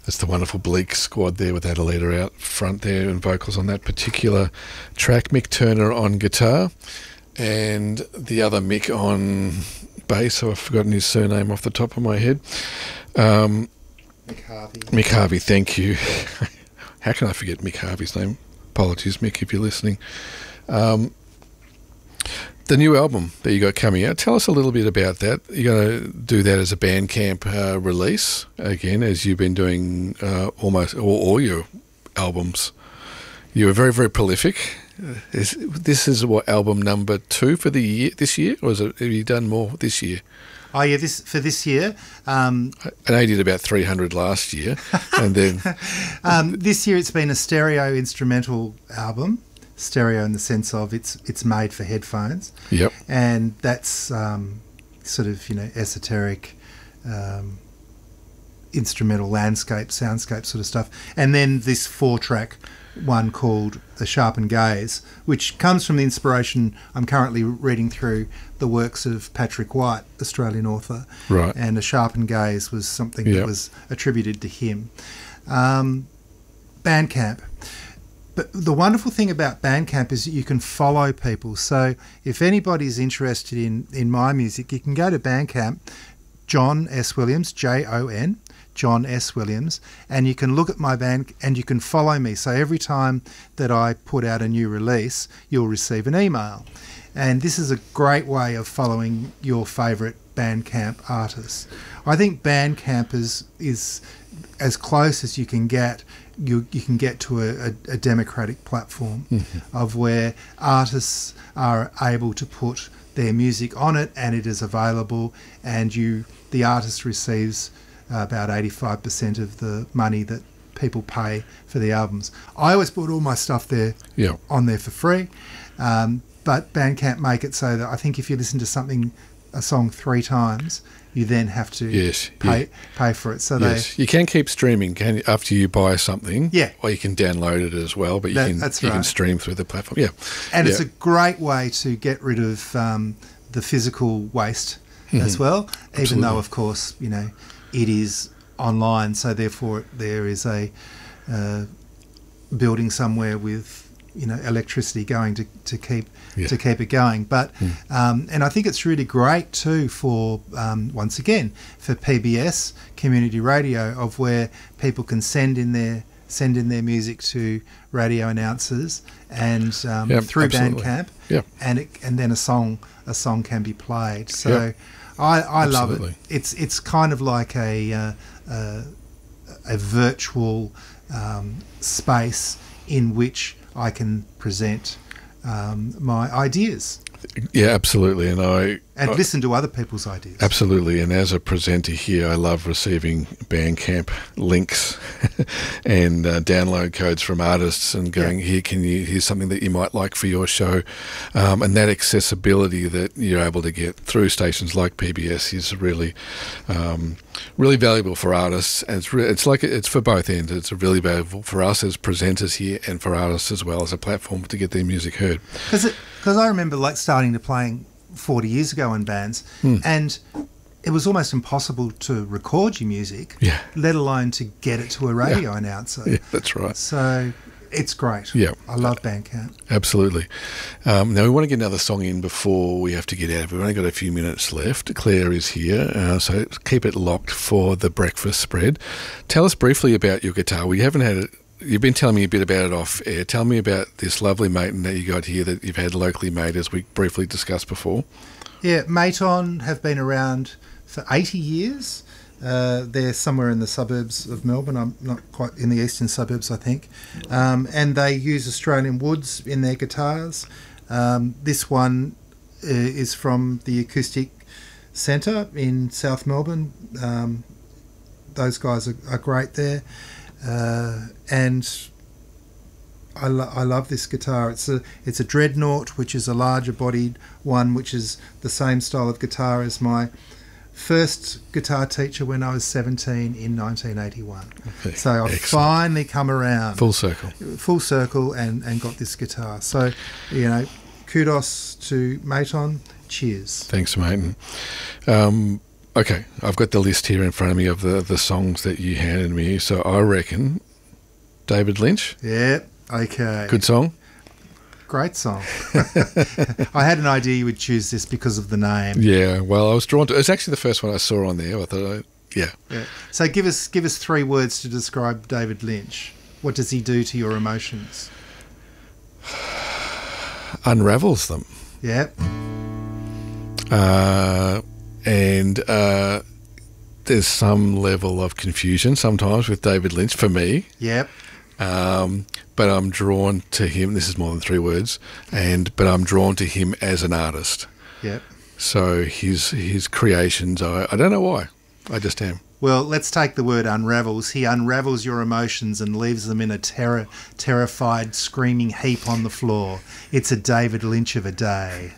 That's the wonderful Bleak squad there with Adelita out front there and vocals on that particular track. Mick Turner on guitar and the other Mick on bass, so I've forgotten his surname off the top of my head. Mick Harvey. Mick Harvey, thank you. How can I forget Mick Harvey's name? Apologies, Mick, if you're listening. The new album that you got coming out, tell us a little bit about that. You're going to do that as a Bandcamp release, again, as you've been doing almost all your albums. You were very, very prolific. This is what, album number 2 for the year this year, or have you done more this year? Oh yeah, this year. I know you did about 300 last year, and then this year it's been a stereo instrumental album. Stereo in the sense of it's made for headphones. Yep. And that's sort of esoteric, instrumental landscape, soundscape sort of stuff. And then this 4-track one called The Sharpened Gaze, which comes from the inspiration. I'm currently reading through the works of Patrick White, Australian author. Right. And The Sharpened Gaze was something that was attributed to him. Bandcamp. But the wonderful thing about Bandcamp is that you can follow people. So if anybody's interested in my music, you can go to Bandcamp, John S. Williams, Jon, John S. Williams, and you can look at my band and you can follow me. So every time that I put out a new release, you'll receive an email. And this is a great way of following your favourite Bandcamp artists. I think Bandcamp is as close as you can get. You can get to a democratic platform of where artists are able to put their music on it and it is available, and the artist receives about 85% of the money that people pay for the albums. I always put all my stuff there on there for free, but Bandcamp make it so that I think if you listen to a song 3 times, you then have to pay for it. So you can keep streaming after you buy something. Yeah. Or you can download it as well, but you can stream through the platform. Yeah. And it's a great way to get rid of the physical waste as well, even though, of course, it is online, so therefore there is a building somewhere with electricity going to keep it going. But and I think it's really great too for once again for PBS community radio, of where people can send in their music to radio announcers and through Bandcamp, and then a song can be played. So I love it. It's kind of like a virtual space in which I can present my ideas. Yeah, absolutely. And listen to other people's ideas. Absolutely. And as a presenter here, I love receiving Bandcamp links and download codes from artists and going, here's something that you might like for your show. And that accessibility that you're able to get through stations like PBS is really, really valuable for artists. And it's for both ends. It's really valuable for us as presenters here and for artists as well as a platform to get their music heard. Because I remember starting to playing 40 years ago in bands, and it was almost impossible to record your music, let alone to get it to a radio announcer. Yeah, that's right. So it's great. Yeah. I love Bandcamp. Absolutely. Now we want to get another song in before we have to get out. We've only got a few minutes left. Claire is here, so keep it locked for the breakfast spread. Tell us briefly about your guitar. We haven't had it. You've been telling me a bit about it off air. Tell me about this lovely Maton that you got here that you've had locally made, as we briefly discussed before. Yeah, Maton have been around for 80 years. They're somewhere in the suburbs of Melbourne. I'm not quite in the eastern suburbs, I think. And they use Australian woods in their guitars. This one is from the Acoustic Centre in South Melbourne. Those guys are great there. And I love this guitar. It's a Dreadnought, which is a larger bodied one, which is the same style of guitar as my first guitar teacher when I was 17 in 1981. Okay, so I've finally come around. Full circle and got this guitar. So, kudos to Maton. Cheers. Thanks, Maton. Okay, I've got the list here in front of me of the songs that you handed me. So I reckon David Lynch. Yeah, okay. Good song. Great song. I had an idea you would choose this because of the name. Yeah, well, I was drawn to it. It's actually the first one I saw on there. I thought, yeah. So give us 3 words to describe David Lynch. What does he do to your emotions? Unravels them. Yep. And there's some level of confusion sometimes with David Lynch for me. Yep. But I'm drawn to him. This is more than 3 words. But I'm drawn to him as an artist. Yep. So his creations, I don't know why. I just am. Well, let's take the word unravels. He unravels your emotions and leaves them in a terrified, screaming heap on the floor. It's a David Lynch of a day.